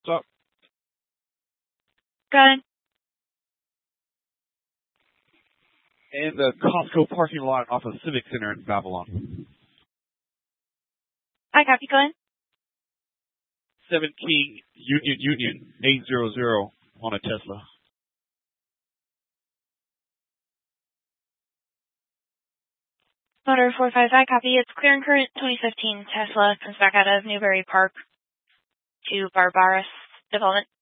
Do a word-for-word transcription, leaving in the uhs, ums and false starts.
Stop. Good. In the Costco parking lot off of Civic Center in Babylon. I copy, go ahead. seventeen Union Union eight hundred on a Tesla. Motor four five, I copy. It's clear and current twenty fifteen Tesla comes back out of Newbury Park to Barbaros Development.